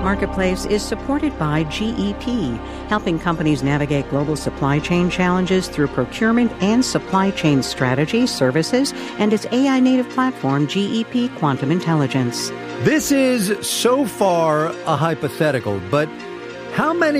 Marketplace is supported by GEP, helping companies navigate global supply chain challenges through procurement and supply chain strategy, services, and its AI-native platform, GEP Quantum Intelligence. This is so far a hypothetical, but how many